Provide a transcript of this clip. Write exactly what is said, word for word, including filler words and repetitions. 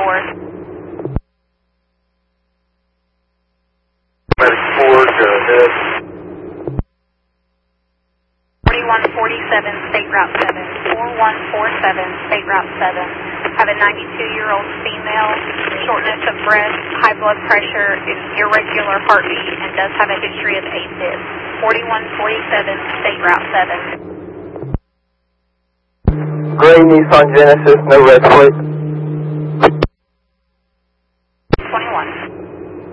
North. Medic four, go ahead. forty-one forty-seven, State Route seven. forty-one forty-seven, State Route seven. Have a ninety-two-year-old female, shortness of breath, high blood pressure, irregular heartbeat, and does have a history of AFib. forty-one forty-seven, State Route seven. Gray Nissan Genesis, no red plate.